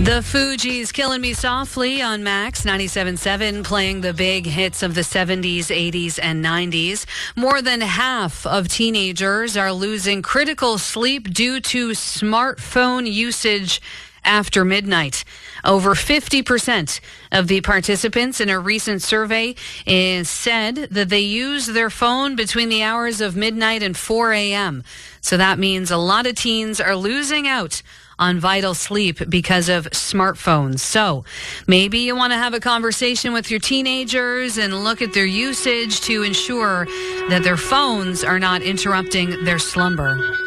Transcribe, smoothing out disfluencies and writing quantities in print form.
The Fugees, Killing Me Softly on Max 97.7, playing the big hits of the 70s, 80s, and 90s. More than half of teenagers are losing critical sleep due to smartphone usage after midnight. Over 50% of the participants in a recent survey said that they use their phone between the hours of midnight and 4 a.m. So that means a lot of teens are losing out on vital sleep because of smartphones. So maybe you want to have a conversation with your teenagers and look at their usage to ensure that their phones are not interrupting their slumber.